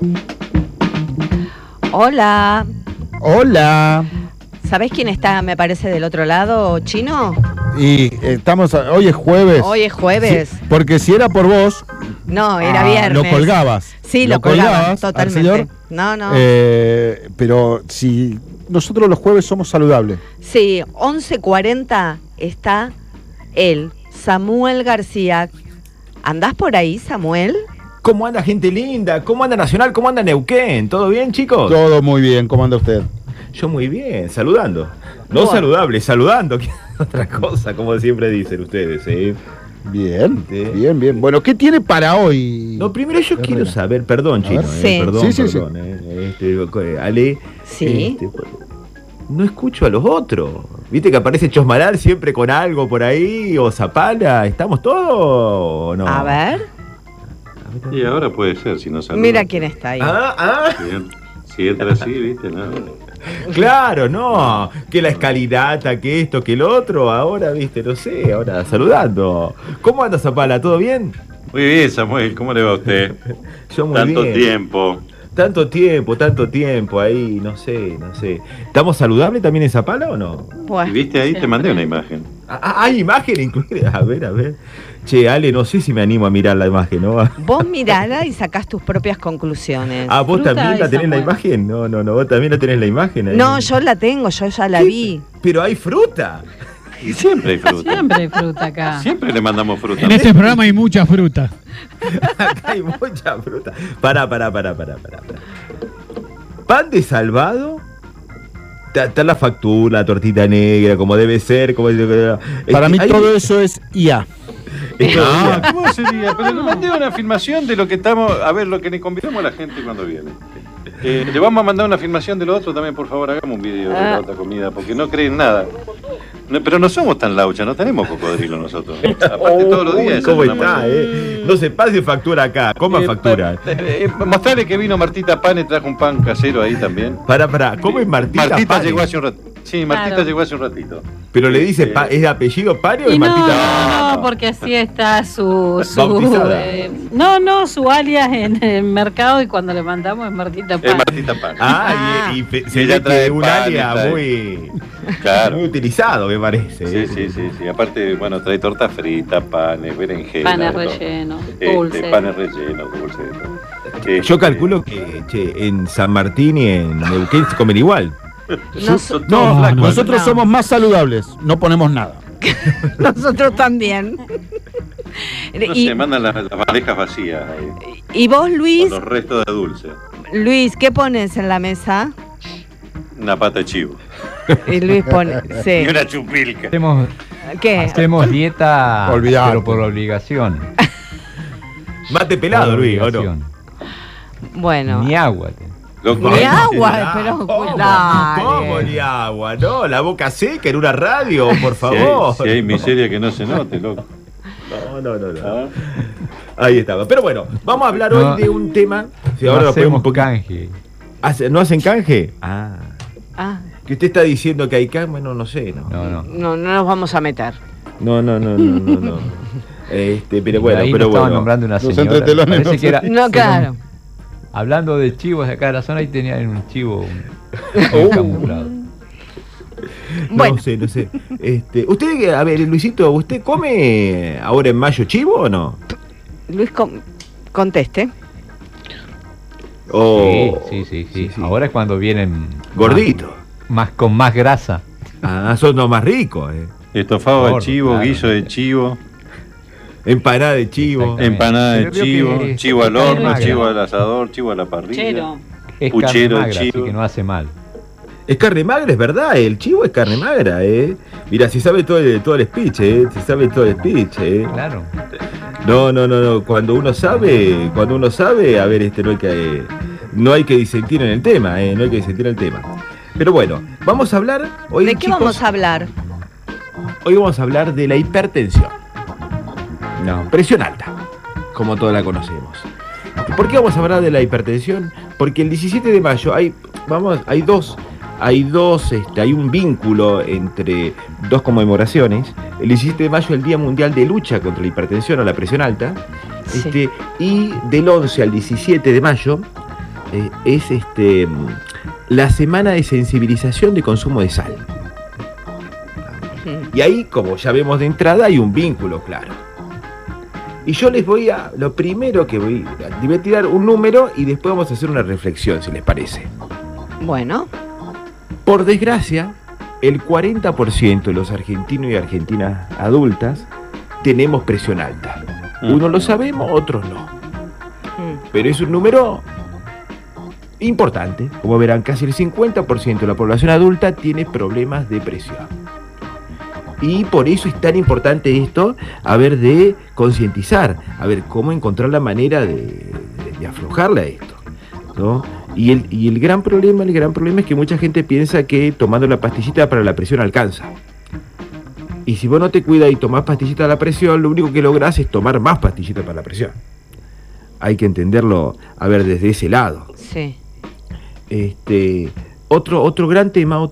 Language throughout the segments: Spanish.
Hola. Hola. ¿Sabés quién está, me parece, del otro lado, Chino? Y hoy es jueves. Hoy es jueves. Sí, porque si era por vos... No, era viernes. Lo colgabas. Sí, lo colgabas, totalmente. Señor, no. Pero si nosotros los jueves somos saludables. Sí, 11:40 está él, Samuel García. ¿Andás por ahí, Samuel? ¿Cómo anda, gente linda? ¿Cómo anda Nacional? ¿Cómo anda Neuquén? ¿Todo bien, chicos? Todo muy bien. ¿Cómo anda usted? Yo muy bien, saludando. No bueno. Saludable, saludando. Otra cosa, como siempre dicen ustedes, ¿eh? Bien, ¿sí? Bien. Bueno, ¿qué tiene para hoy? No, primero yo quiero saber, perdón, Chino, sí. Perdón. Sí. Ale, sí. No escucho a los otros. ¿Viste que aparece Chosmalar siempre con algo por ahí? ¿O Zapala? ¿Estamos todos o no? A ver. Y ahora puede ser, si no saluda. Mira quién está ahí. Si entra así, ¿viste? No. Claro, no. Que la escalinata, que esto, que el otro. Ahora, ¿viste? No sé, ahora saludando. ¿Cómo anda Zapala? ¿Todo bien? Muy bien, Samuel. ¿Cómo le va a usted? Yo muy bien. Tanto tiempo ahí, no sé. ¿Estamos saludables también en Zapala o no? Bueno, ¿viste ahí? Te mandé una imagen. ¿Hay imagen incluida? A ver. Che, Ale, no sé si me animo a mirar la imagen, ¿no? Vos mirala y sacás tus propias conclusiones. Ah, ¿vos también la tenés la imagen? No, vos también la tenés la imagen ahí. No, yo la tengo, yo ya la vi. Pero hay fruta. Y siempre hay fruta. Siempre hay fruta acá. Siempre le mandamos fruta. En este programa hay mucha fruta. Acá hay mucha fruta. Pará. Pan de salvado. Está la factura, la tortita negra, como debe ser. Para mí todo eso es IA. No, ¿cómo sería? Pero le mandé una filmación de lo que estamos... A ver, lo que le convidamos a la gente cuando viene. Le vamos a mandar una filmación de lo otro también, por favor, hagamos un video de la otra comida, porque no creen nada. Pero no somos tan lauchas, no tenemos cocodrilo nosotros. Aparte todos los días... ¿Cómo está, No se pase factura acá, coma factura. Mostrarle que vino Martita Pane, trajo un pan casero ahí también. Pará, ¿cómo es Martita Pane? Martita llegó hace un ratito. Sí, Martita llegó hace un ratito. Pero le dice, ¿es de apellido Pane o es Martita Pane? No, porque así está su su alias en el mercado y cuando le mandamos es Martita Pane. Es Martita Pane. Y se le trae un alias muy utilizado, me parece. Sí. Aparte, bueno, trae torta frita, panes, berenjena. Panes rellenos, dulce. Panes rellenos, dulce. Yo calculo que en San Martín y en Neuquén se comen igual. Nosotros somos más saludables, no ponemos nada. Nosotros también. Se mandan las bandejas vacías ahí. ¿Y vos, Luis? Con los restos de dulce. Luis, ¿qué pones en la mesa? Una pata de chivo. Y Luis pone, sí. Y una chupilca. Hacemos dieta, pero por obligación. Mate pelado, Luis, ¿o no? Bueno. Ni agua. Ni agua, pero ¿Cómo ni agua? No, la boca seca en una radio, por favor. Si hay miseria que no se note, loco. No. Ahí estaba. Pero bueno, vamos a hablar hoy de un tema. Si ahora hacemos canje. ¿No hacen canje? Que usted está diciendo que hay canje, bueno, no sé. No nos vamos a meter. No. Pero bueno, ahí estaban nombrando una señora. Parece que era. No, claro. Hablando de chivos de acá de la zona, ahí tenían un chivo camuflado. Bueno. No sé. Usted, a ver, Luisito, ¿usted come ahora en mayo chivo o no? Luis, conteste. Sí. Ahora es cuando vienen gorditos. Con más grasa. Son los más ricos. Estofado de chivo, guiso de chivo. Empanada de chivo. Chivo al horno, chivo al asador, chivo a la parrilla. Puchero de chivo. Así que no hace mal. Es carne magra, es verdad, el chivo es carne magra, Mira, se sabe todo el speech, se sabe todo el speech, Claro. No, cuando uno sabe, a ver, no hay que disentir en el tema, Pero bueno, vamos a hablar hoy. ¿De qué vamos a hablar? Hoy vamos a hablar de la hipertensión. Presión alta, como todos la conocemos. ¿Por qué vamos a hablar de la hipertensión? Porque el 17 de mayo hay un vínculo entre dos conmemoraciones. El 17 de mayo es el Día Mundial de Lucha contra la Hipertensión o la Presión Alta. Y del 11 al 17 de mayo es la semana de sensibilización de consumo de sal. Y ahí, como ya vemos de entrada, hay un vínculo claro. Y yo les voy a, lo primero que voy a tirar un número y después vamos a hacer una reflexión, si les parece. Bueno. Por desgracia, el 40% de los argentinos y argentinas adultas tenemos presión alta. Unos lo sabemos, otros no. Pero es un número importante. Como verán, casi el 50% de la población adulta tiene problemas de presión. Y por eso es tan importante esto, de concientizar, cómo encontrar la manera de aflojarle a esto, ¿no? Y el gran problema es que mucha gente piensa que tomando la pastillita para la presión alcanza. Y si vos no te cuidas y tomás pastillita para la presión, lo único que lográs es tomar más pastillitas para la presión. Hay que entenderlo, desde ese lado. Sí. Otro gran tema,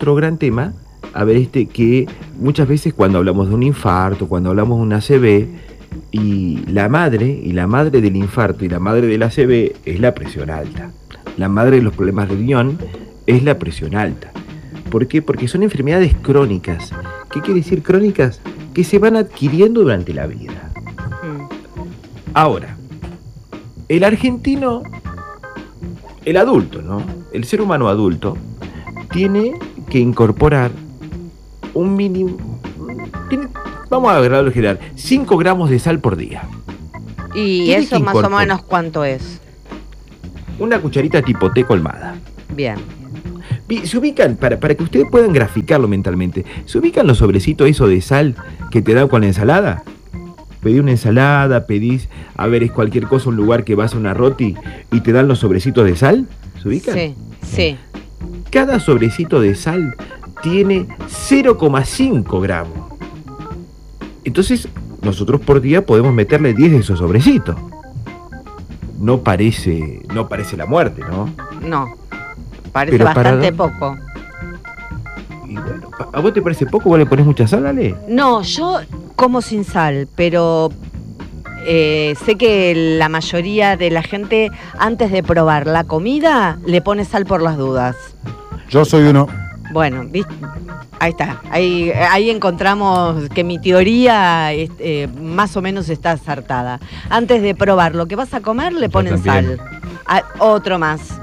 que muchas veces cuando hablamos de un infarto, cuando hablamos de un ACV, y la madre del infarto y la madre del ACV es la presión alta. La madre de los problemas de riñón es la presión alta. ¿Por qué? Porque son enfermedades crónicas. ¿Qué quiere decir crónicas? Que se van adquiriendo durante la vida. Ahora, el argentino, el adulto, ¿no? El ser humano adulto tiene que incorporar un mínimo, vamos a verlo general, 5 gramos de sal por día. ¿Y eso más o menos cuánto es? Una cucharita tipo té colmada. Bien. Se ubican, para que ustedes puedan graficarlo mentalmente, ¿se ubican los sobrecitos esos de sal que te dan con la ensalada? Pedís una ensalada, pedís, es cualquier cosa, un lugar que vas a una roti y te dan los sobrecitos de sal. ¿Se ubican? Sí. Cada sobrecito de sal tiene 0,5 gramos. Entonces, nosotros por día podemos meterle 10 de esos sobrecitos. No parece la muerte, ¿no? No, parece bastante poco. Y bueno, ¿a vos te parece poco? ¿Vos le pones mucha sal, Ale? No, yo como sin sal, pero sé que la mayoría de la gente, antes de probar la comida, le pone sal por las dudas. Yo soy uno. Bueno, ¿viste? Ahí está. Ahí encontramos que mi teoría más o menos está acertada. Antes de probar lo que vas a comer, le ponen sal. Otro más.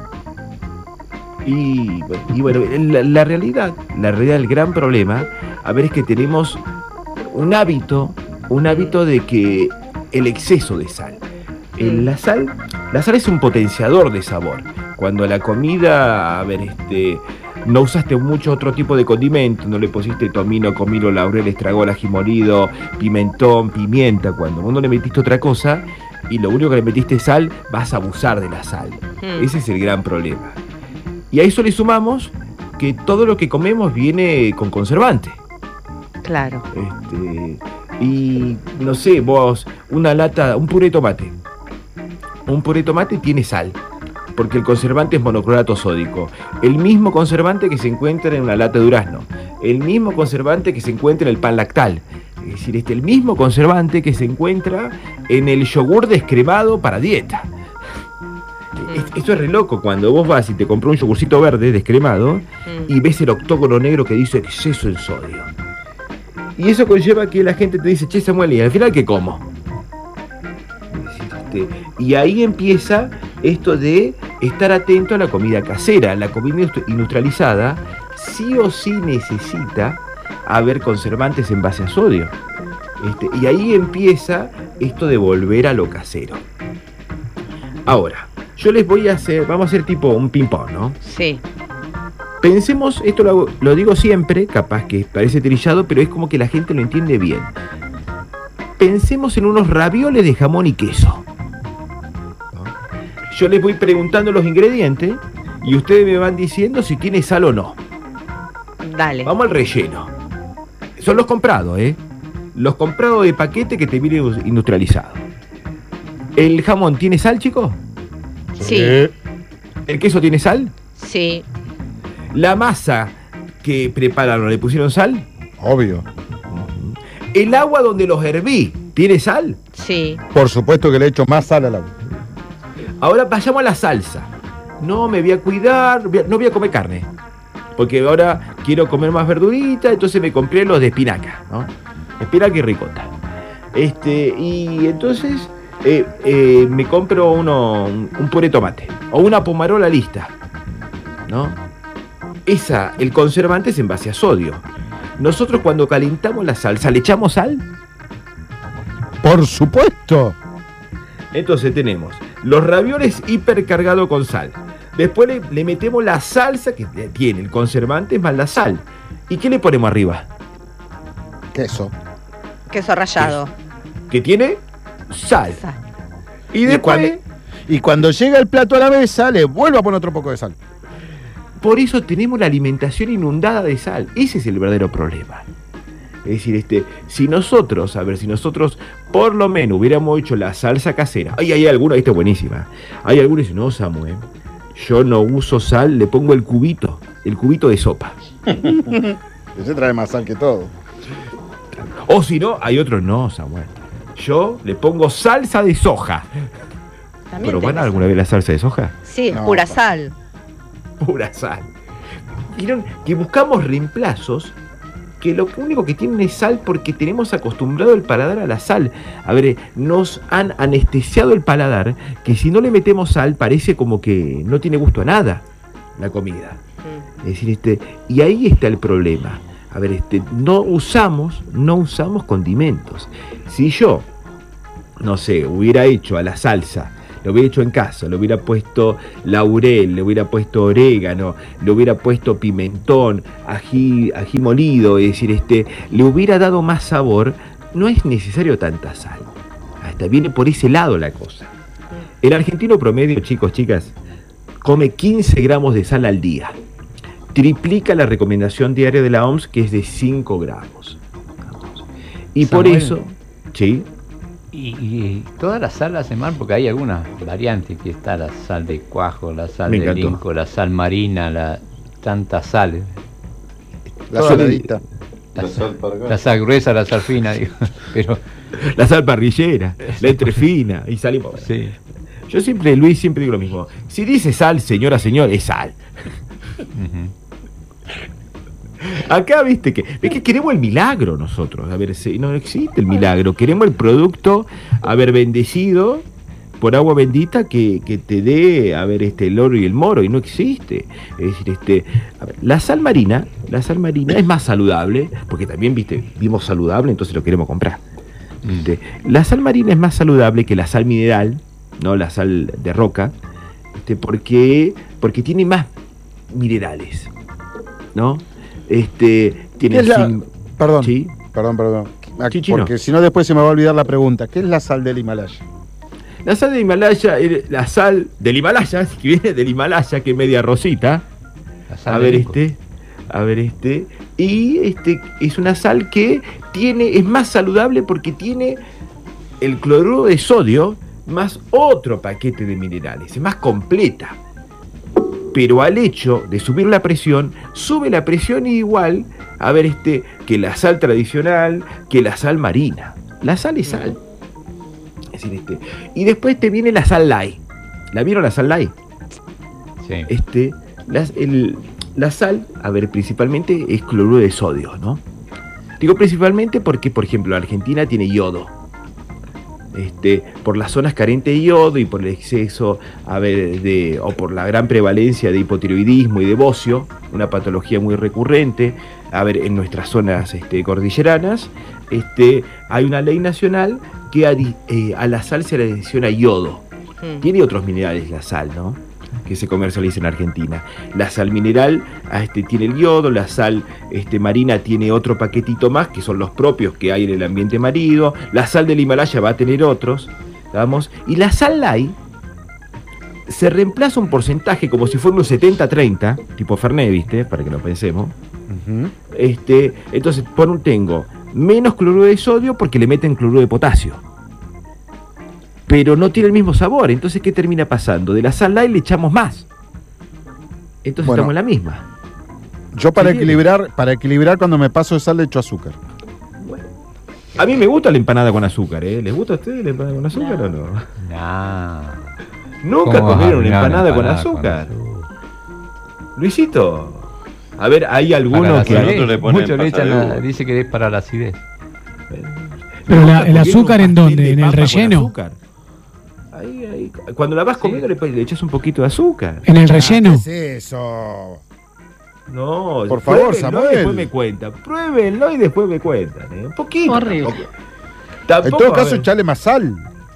Y bueno, la realidad, el gran problema, es que tenemos un hábito de que el exceso de sal. La sal es un potenciador de sabor. Cuando la comida, no usaste mucho otro tipo de condimento, no le pusiste tomino, comino, laurel, estragón, ají molido, pimentón, pimienta, cuando vos no le metiste otra cosa y lo único que le metiste sal, vas a abusar de la sal. Ese es el gran problema. Y a eso le sumamos que todo lo que comemos viene con conservante. Claro. Y no sé, vos, un puré de tomate. Un puré de tomate tiene sal, porque el conservante es monoclorato sódico. El mismo conservante que se encuentra en una lata de durazno. El mismo conservante que se encuentra en el pan lactal. Es decir, el mismo conservante que se encuentra en el yogur descremado para dieta. Esto es re loco cuando vos vas y te compras un yogurcito verde descremado y ves el octógono negro que dice exceso en sodio. Y eso conlleva que la gente te dice, che, Samuel, ¿y al final qué como? Y ahí empieza esto de estar atento a la comida casera. La comida industrializada sí o sí necesita haber conservantes en base a sodio. Y ahí empieza esto de volver a lo casero. Ahora, yo les vamos a hacer tipo un ping-pong, ¿no? Sí. Pensemos, esto lo digo siempre, capaz que parece trillado, pero es como que la gente lo entiende bien. Pensemos en unos ravioles de jamón y queso. Yo les voy preguntando los ingredientes y ustedes me van diciendo si tiene sal o no. Dale. Vamos al relleno. Son los comprados, Los comprados de paquete que te vienen industrializados. ¿El jamón tiene sal, chicos? Sí. ¿El queso tiene sal? Sí. ¿La masa que prepararon le pusieron sal? Obvio. ¿El agua donde los herví tiene sal? Sí. Por supuesto que le echo más sal al agua. Ahora vayamos a la salsa. no, me voy a cuidar, no voy a comer carne. Porque ahora quiero comer más verdurita, entonces me compré los de espinaca, ¿no? Espinaca y ricota. Y entonces me compro un puré de tomate o una pomarola lista, ¿no? El conservante es en base a sodio. Nosotros cuando calentamos la salsa, ¿le echamos sal? Por supuesto. Entonces tenemos los ravioles hipercargados con sal. Después le metemos la salsa que tiene el conservante más la sal. ¿Y qué le ponemos arriba? Queso. Queso rallado. Que tiene sal. Y después... Y cuando llega el plato a la mesa, le vuelvo a poner otro poco de sal. Por eso tenemos la alimentación inundada de sal. Ese es el verdadero problema. Es decir, si nosotros por lo menos hubiéramos hecho la salsa casera. Hay algunos, esta es buenísima. Hay algunos que dicen, no, Samuel, yo no uso sal, le pongo el cubito de sopa. Ese trae más sal que todo. O si no, hay otros, no, Samuel, yo le pongo salsa de soja. ¿Probaron alguna vez la salsa de soja? Sí, No, pura sal. Pura sal. Vieron que buscamos reemplazos que lo único que tienen es sal porque tenemos acostumbrado el paladar a la sal. A ver, nos han anestesiado el paladar que si no le metemos sal parece como que no tiene gusto a nada la comida. Es decir, y ahí está el problema. A ver, no usamos condimentos. Si yo, no sé, hubiera hecho a la salsa, lo hubiera hecho en casa, le hubiera puesto laurel, le hubiera puesto orégano, le hubiera puesto pimentón, ají molido, es decir, le hubiera dado más sabor, no es necesario tanta sal. Hasta viene por ese lado la cosa. El argentino promedio, chicos, chicas, come 15 gramos de sal al día. Triplica la recomendación diaria de la OMS, que es de 5 gramos. Y Samuel, por eso, ¿sí? Y todas las sal hacen mal porque hay algunas variantes, que está la sal de cuajo, la sal de linco, la sal marina, tantas sales. La saladita. La sal gruesa, la sal fina, digo, pero... La sal parrillera, la entrefina, y salimos. Sí. Yo siempre, Luis, siempre digo lo mismo. Si dice sal, señora, señor, es sal. Acá, viste que queremos el milagro nosotros. A ver, no existe el milagro. Queremos el producto, bendecido por agua bendita que te dé, el oro y el moro, y no existe. Es decir, la sal marina es más saludable, porque también, vimos saludable, entonces lo queremos comprar. La sal marina es más saludable que la sal mineral, no la sal de roca, porque tiene más minerales, ¿no? Tiene Perdón, ¿sí? perdón. Sí, chino. Porque si no después se me va a olvidar la pregunta. ¿Qué es la sal del Himalaya? La sal del Himalaya, que viene del Himalaya, que es media rosita. Y es una sal que es más saludable porque tiene el cloruro de sodio más otro paquete de minerales, es más completa. Pero al hecho de subir la presión, sube la presión igual, que la sal tradicional, que la sal marina. La sal es sal. Es decir, y después te viene la sal light. ¿La vieron la sal light? Sí. La sal, principalmente es cloruro de sodio, ¿no? Digo principalmente porque, por ejemplo, Argentina tiene yodo. Por las zonas carentes de yodo y por el exceso, o por la gran prevalencia de hipotiroidismo y de bocio, una patología muy recurrente, en nuestras zonas cordilleranas, hay una ley nacional que a la sal se le adiciona yodo. Tiene otros minerales la sal, ¿no?, que se comercializa en Argentina. La sal mineral tiene el yodo, la sal marina tiene otro paquetito más, que son los propios que hay en el ambiente marino, la sal del Himalaya va a tener otros, ¿vamos? Y la sal light se reemplaza un porcentaje como si fuera un 70-30, tipo Fernet, ¿viste? Para que lo pensemos. Entonces, tengo menos cloruro de sodio porque le meten cloruro de potasio. Pero no tiene el mismo sabor. Entonces, ¿qué termina pasando? De la sal light le echamos más. Entonces estamos en la misma. Yo para equilibrar cuando me paso de sal le echo azúcar. Bueno, a mí me gusta la empanada con azúcar, ¿eh? ¿Les gusta a ustedes la empanada con azúcar o no? No. ¿Nunca comieron una empanada con azúcar? Luisito, a ver, hay algunos que acidez. le ponen Muchos le echan pasado. dice que es para la acidez. Pero el azúcar ¿en dónde? ¿En el relleno? Ahí. Cuando la vas comiendo le echas un poquito de azúcar. ¿En el relleno? ¿Qué es eso? No, Por favor, pruébenlo Samuel. y después me cuentan. Pruébenlo y después me cuentan. Un poquito. Horrible. En todo caso, echarle más sal.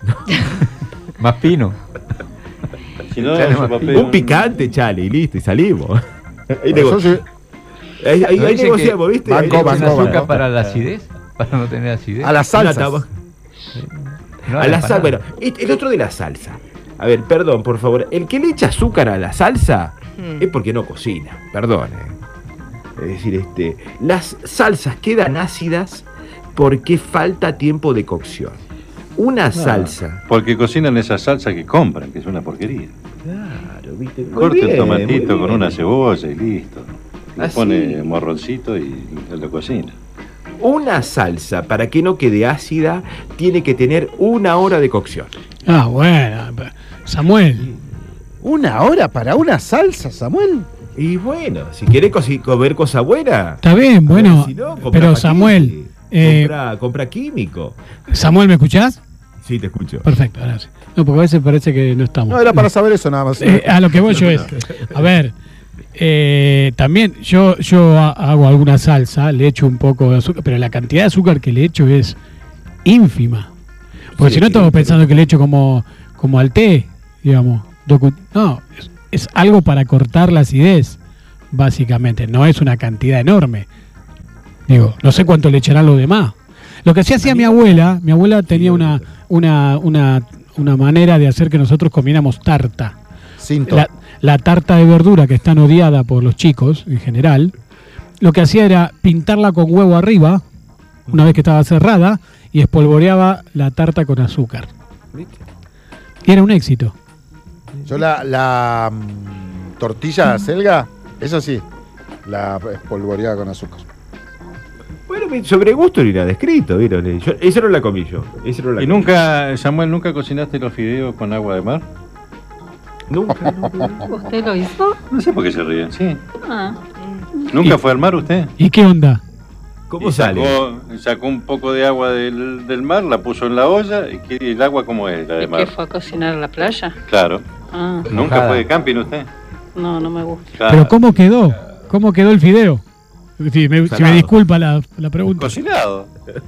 Más pino. Si no, Chale, su papel, Un picante, chale, y listo, y salimos. Ahí Eso sí. No dice negociamos, que- ¿viste? Banco, Ahí ¿Con banco, negociamos. azúcar banco. para la acidez? Para no tener acidez. A las Una salsas. taba- No, a la empanada. sal, bueno, el otro de la salsa. A ver, perdón, por favor. El que le echa azúcar a la salsa es porque no cocina. Perdón. Es decir, las salsas quedan ácidas porque falta tiempo de cocción. Una salsa. Porque cocinan esa salsa que compran, que es una porquería. Claro, ¿viste? Muy Corte bien, un tomatito muy con bien. una cebolla y listo. Le Así. pone morroncito y lo cocina. Una salsa, para que no quede ácida, tiene que tener 1 hora de cocción. Ah, bueno. Samuel, 1 hora para una salsa, Samuel. Y bueno, si querés comer cosa buena. está bien, a ver, bueno. si no, compra Pero paquete, Samuel, compra químico. Samuel, ¿me escuchás? Sí, te escucho. Perfecto, gracias. No, porque a veces parece que no estamos. No, era para saber eso nada más. A lo que voy yo es, a ver, también yo hago alguna salsa, le echo un poco de azúcar, pero la cantidad de azúcar que le echo es ínfima. Porque Sí, si no estamos pero- pensando que le echo como al té, digamos. No, es algo para cortar la acidez, básicamente. No es una cantidad enorme. Digo, no sé cuánto le echarán los demás. Lo que sí hacía mi abuela tenía una manera de hacer que nosotros comiéramos tarta. Cinto. La tarta de verdura, que es tan odiada por los chicos en general, lo que hacía era pintarla con huevo arriba, una vez que estaba cerrada, y espolvoreaba la tarta con azúcar. Y era un éxito. Yo la tortilla selga, eso sí, la espolvoreaba con azúcar. Bueno, sobre gusto ni nada escrito, ¿vieron? Esa no la comí yo. Esa no la ¿Y comí. nunca, Samuel, nunca cocinaste los fideos con agua de mar? Nunca. ¿Usted lo hizo? No sé por qué se ríen, sí. Ah. ¿Nunca fue al mar usted? ¿Y qué onda? ¿Cómo Y sale? sacó un poco de agua del mar, la puso en la olla, y el agua como es, la de ¿Y qué mar. fue a cocinar a la playa? Claro. Ah, ¿Nunca Mojada. fue de camping usted? no, no me gusta. Claro. ¿Pero cómo quedó? ¿Cómo quedó el fideo? Si me Salado. disculpa la pregunta. Cocinado.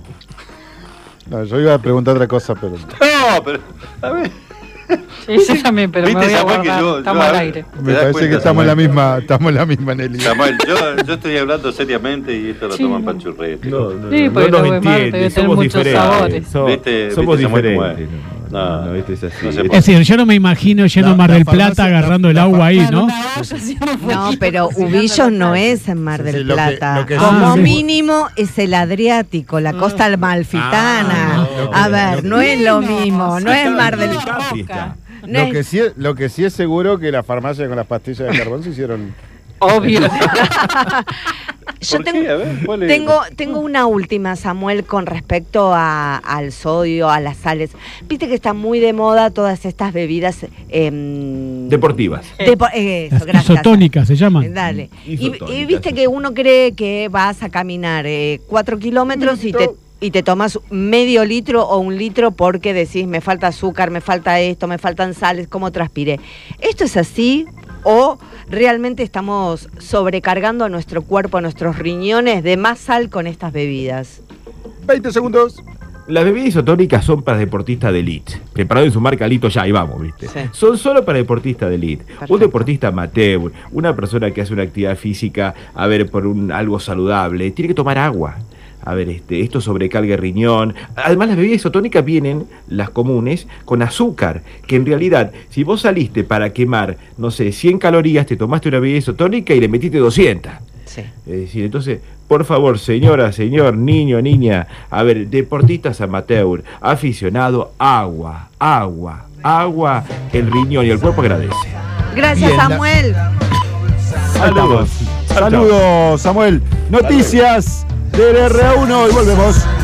No, yo iba a preguntar otra cosa, pero. No, pero, a ver. Sí, sí, también, pero me ¿Viste, voy a Samuel, que guardar. Estamos al aire. Me das parece cuenta, que estamos Samuel? en la misma, Nelly. Samuel, yo estoy hablando seriamente y esto lo Sí. toman para churrete. No, Sí, porque nos el agua de mar entiende, debe tener somos muchos diferentes. sabores. ¿Viste, Somos Samuel, cómo es? diferentes. No, No, este es así. no se Es puede. decir, yo no me imagino yendo a Mar La del Plata farmacia- agarrando el la agua ahí, Claro, ¿no? una olla, sí, no fue. No, pero Ubillos no es en Mar Sí, del sí, lo que- Plata. lo que Como sí. mínimo es el Adriático, la costa amalfitana. no, A ver, no es lo mismo, no es Mar del Plata. Plata. No Lo es- lo que sí es seguro que la farmacia con las pastillas de carbón se hicieron. Obvio. Yo ¿Por tengo, qué? A ver, ¿cuál es? tengo una última, Samuel, con respecto al sodio, a las sales. Viste que está muy de moda todas estas bebidas Deportivas. eso, Las gracias. isotónicas se llaman. Dale. Isotónicas. Y viste que uno cree que vas a caminar 4 kilómetros y te tomas medio litro o 1 litro porque decís, me falta azúcar, me falta esto, me faltan sales, ¿cómo transpiré? ¿Esto es así o realmente estamos sobrecargando a nuestro cuerpo, a nuestros riñones de más sal con estas bebidas? 20 segundos. Las bebidas isotónicas son para deportistas de elite. Preparado en su marca Lito, ya, ahí vamos, ¿viste? Sí. Son solo para deportistas de elite. Perfecto. Un deportista amateur, una persona que hace una actividad física, a ver, por algo saludable, tiene que tomar agua. A ver, esto sobrecarga el riñón. Además, las bebidas isotónicas vienen, las comunes, con azúcar. Que en realidad, si vos saliste para quemar, no sé, 100 calorías, te tomaste una bebida isotónica y le metiste 200. Sí. Es decir, entonces, por favor, señora, señor, niño, niña, a ver, deportistas amateur, aficionado, agua, el riñón y el cuerpo agradece. Gracias, Bien, Samuel. Saludos. Saludos, Samuel. Noticias del RA1 y volvemos.